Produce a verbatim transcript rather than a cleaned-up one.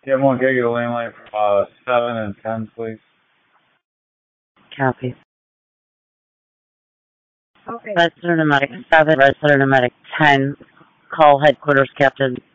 Get one gig of lane light for uh, seven and ten, please. Copy. Okay. Resident Medic seven, Resident Medic ten. Call headquarters, Captain.